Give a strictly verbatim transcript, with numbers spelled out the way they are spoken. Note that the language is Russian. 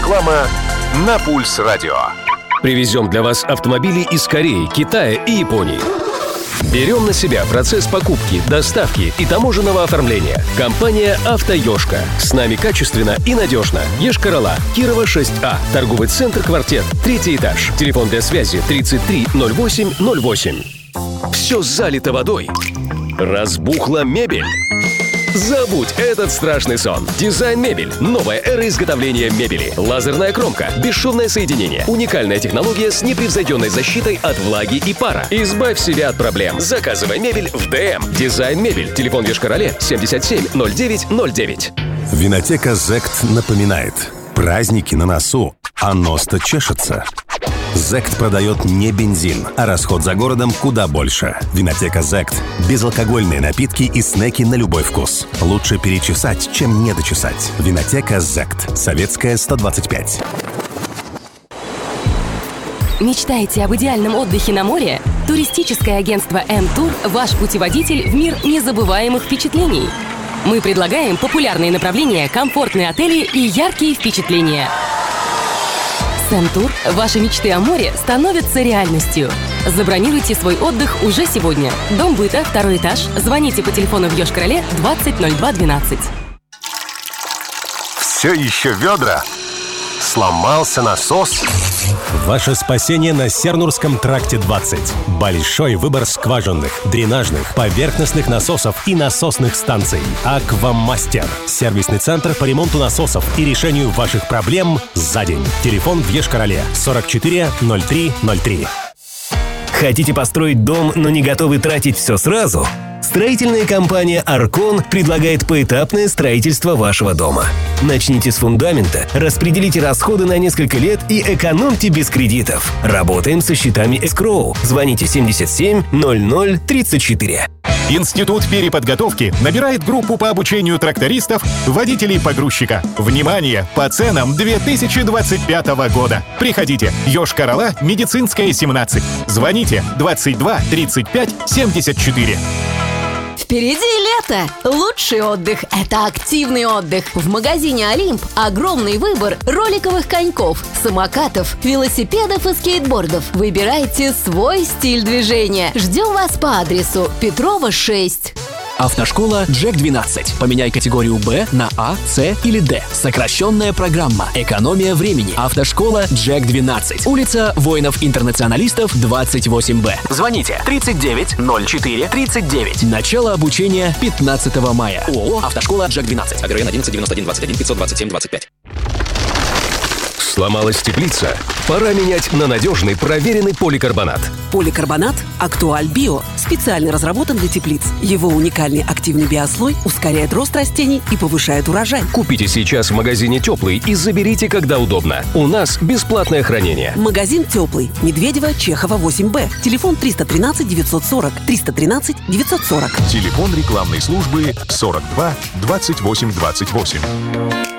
Реклама на Пульс Радио. Привезем для вас автомобили из Кореи, Китая и Японии. Берем на себя процесс покупки, доставки и таможенного оформления. Компания «Автоёшка». С нами качественно и надежно. Йошкар-Ола, Кирова шесть А. Торговый центр «Квартет», третий этаж. Телефон для связи тридцать три ноль восемь ноль восемь. Все залито водой. Разбухла мебель. Забудь этот страшный сон. Дизайн Мебель. Новая эра изготовления мебели. Лазерная кромка, бесшумное соединение. Уникальная технология с непревзойденной защитой от влаги и пара. Избавь себя от проблем. Заказывай мебель в ДМ. Дизайн Мебель. Телефон в Йошкар-Оле семьдесят семь ноль девять ноль девять. Винотека «Зект» напоминает. Праздники на носу, а нос-то чешется. «Зект» продает не бензин, а расход за городом куда больше. Винотека «Зект». Безалкогольные напитки и снеки на любой вкус. Лучше перечесать, чем не дочесать. Винотека «Зект». Советская, сто двадцать пять. Мечтаете об идеальном отдыхе на море? Туристическое агентство «М-Тур» – ваш путеводитель в мир незабываемых впечатлений. Мы предлагаем популярные направления, комфортные отели и яркие впечатления. С «М-Тур» ваши мечты о море становятся реальностью. Забронируйте свой отдых уже сегодня. Дом быта, второй этаж. Звоните по телефону в Йошкар-Оле двадцать ноль два двенадцать. Все еще ведра? Сломался насос? Ваше спасение на Сернурском тракте двадцать. Большой выбор скважинных, дренажных, поверхностных насосов и насосных станций. «Аквамастер» – сервисный центр по ремонту насосов и решению ваших проблем за день. Телефон в Йошкар-Оле сорок четыре ноль три ноль три. Хотите построить дом, но не готовы тратить все сразу? Строительная компания «Аркон» предлагает поэтапное строительство вашего дома. Начните с фундамента, распределите расходы на несколько лет и экономьте без кредитов. Работаем со счетами эскроу. Звоните семьдесят семь ноль ноль тридцать четыре. Институт переподготовки набирает группу по обучению трактористов, водителей-погрузчика. Внимание! По ценам две тысячи двадцать пятого года. Приходите. Йошкар-Ола, Медицинская, семнадцать. Звоните двадцать два тридцать пять семьдесят четыре. Впереди лето! Лучший отдых – это активный отдых. В магазине «Олимп» огромный выбор роликовых коньков, самокатов, велосипедов и скейтбордов. Выбирайте свой стиль движения. Ждем вас по адресу Петрова, шесть. Автошкола джек двенадцать. Поменяй категорию Б на А, С или Д. Сокращенная программа. Экономия времени. Автошкола джек двенадцать. Улица Воинов-Интернационалистов, двадцать восемь Б. Звоните тридцать девять ноль четыре тридцать девять. Начало обучения пятнадцатого мая. ООО «Автошкола джек двенадцать». АГРН одиннадцать девяносто один двадцать один пятьсот двадцать семь двадцать пять. Сломалась теплица? Пора менять на надежный, проверенный поликарбонат. Поликарбонат «Актуаль Био» специально разработан для теплиц. Его уникальный активный биослой ускоряет рост растений и повышает урожай. Купите сейчас в магазине «Теплый» и заберите, когда удобно. У нас бесплатное хранение. Магазин «Теплый». Медведева, Чехова, восемь Б. Телефон триста тринадцать девятьсот сорок. триста тринадцать девятьсот сорок. Телефон рекламной службы сорок два двадцать восемь двадцать восемь.